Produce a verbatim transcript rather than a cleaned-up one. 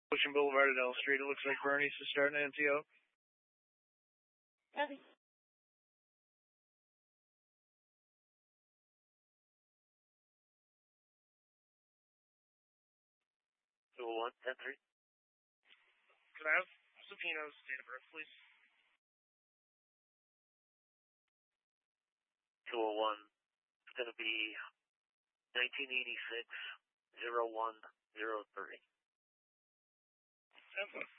Ocean Boulevard at L Street. It looks like Bernie's is starting an N T O. Copy. two oh one, ten three. Could I have Supino's date of birth, please? two oh one. It's going to be nineteen eighty-six, oh one oh three. Ten